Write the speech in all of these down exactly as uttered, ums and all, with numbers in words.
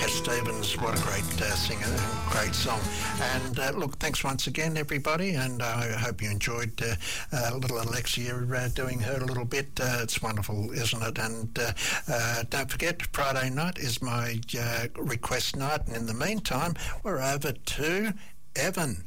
Cat Stevens, what a great uh, singer and great song. And uh, look, thanks once again, everybody, and I hope you enjoyed uh, uh, little Alexia uh, doing her a little bit. Uh, it's wonderful, isn't it? And uh, uh, don't forget, Friday night is my uh, request night, and in the meantime, we're over to Evan.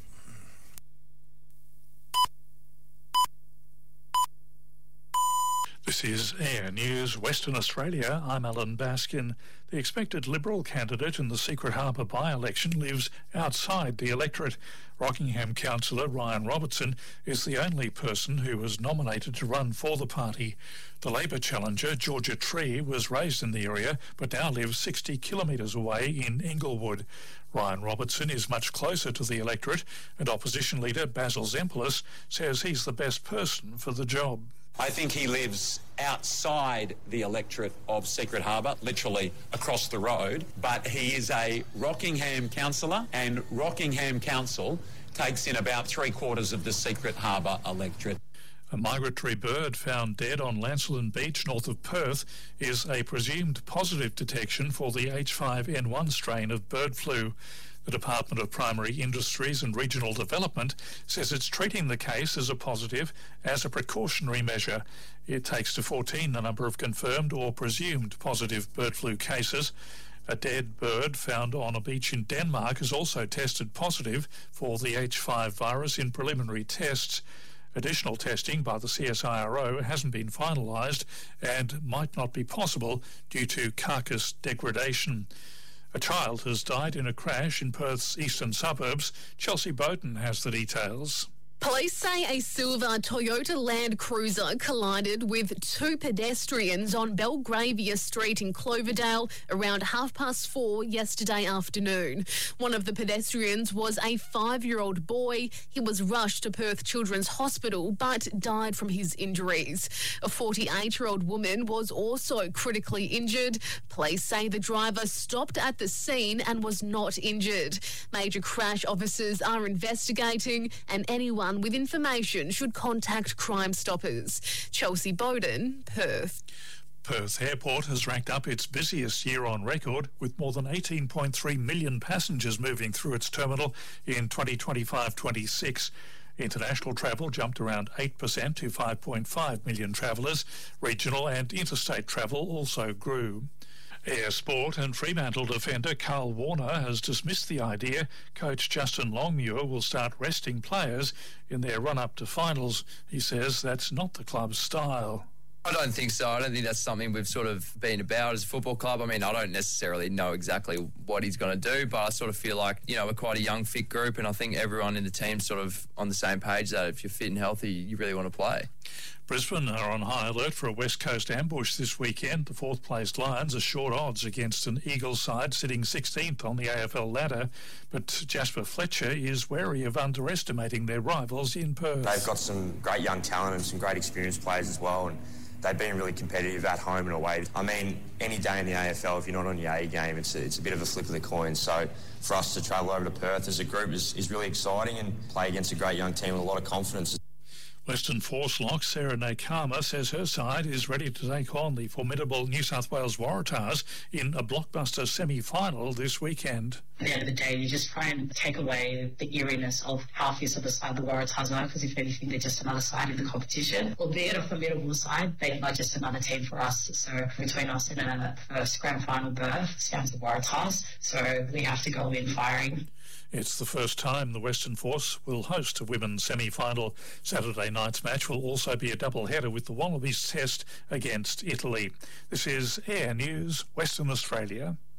This is Air News Western Australia. I'm Alan Baskin. The expected Liberal candidate in the Secret Harbour by-election lives outside the electorate. Rockingham councillor Ryan Robertson is the only person who was nominated to run for the party. The Labor challenger, Georgia Tree, was raised in the area but now lives sixty kilometres away in Inglewood. Ryan Robertson is much closer to the electorate, and opposition leader Basil Zempilas says he's the best person for the job. I think he lives outside the electorate of Secret Harbour, literally across the road, but he is a Rockingham councillor, and Rockingham Council takes in about three quarters of the Secret Harbour electorate. A migratory bird found dead on Lancelin Beach north of Perth is a presumed positive detection for the H five N one strain of bird flu. The Department of Primary Industries and Regional Development says it's treating the case as a positive as a precautionary measure. It takes to fourteen the number of confirmed or presumed positive bird flu cases. A dead bird found on a beach in Denmark has also tested positive for the H five virus in preliminary tests. Additional testing by the C S I R O hasn't been finalised and might not be possible due to carcass degradation. A child has died in a crash in Perth's eastern suburbs. Chelsea Bowden has the details. Police say a silver Toyota Land Cruiser collided with two pedestrians on Belgravia Street in Cloverdale around half past four yesterday afternoon. One of the pedestrians was a five-year-old boy. He was rushed to Perth Children's Hospital but died from his injuries. A forty-eight-year-old woman was also critically injured. Police say the driver stopped at the scene and was not injured. Major crash officers are investigating, and anyone with information should contact Crime Stoppers. Chelsea Bowden, Perth. Perth Airport has racked up its busiest year on record, with more than eighteen point three million passengers moving through its terminal in twenty twenty-five twenty-six. International travel jumped around eight percent to five point five million travellers. Regional and interstate travel also grew. Air Sport and Fremantle defender Carl Warner has dismissed the idea coach Justin Longmuir will start resting players in their run-up to finals. He says that's not the club's style. I don't think so. I don't think that's something we've sort of been about as a football club. I mean, I don't necessarily know exactly what he's going to do, but I sort of feel like, you know, we're quite a young, fit group, and I think everyone in the team's sort of on the same page that if you're fit and healthy, you really want to play. Brisbane are on high alert for a West Coast ambush this weekend. The fourth-placed Lions are short odds against an Eagles side sitting sixteenth on the A F L ladder, but Jasper Fletcher is wary of underestimating their rivals in Perth. They've got some great young talent and some great experienced players as well, and they've been really competitive at home and away. I mean, any day in the A F L, if you're not on your A game, it's a, it's a bit of a flip of the coin. So for us to travel over to Perth as a group is, is really exciting, and play against a great young team with a lot of confidence. Western Force lock Sarah Nakama says her side is ready to take on the formidable New South Wales Waratahs in a blockbuster semi-final this weekend. At the end of the day, you just try and take away the eeriness of how fierce of a side the Waratahs are, because if anything, they're just another side in the competition. Albeit a formidable side, they are just another team for us. So between us and a first grand final berth stands the Waratahs. So we have to go in firing. It's the first time the Western Force will host a women's semi-final. Saturday night's match will also be a double-header with the Wallabies test against Italy. This is Air News, Western Australia.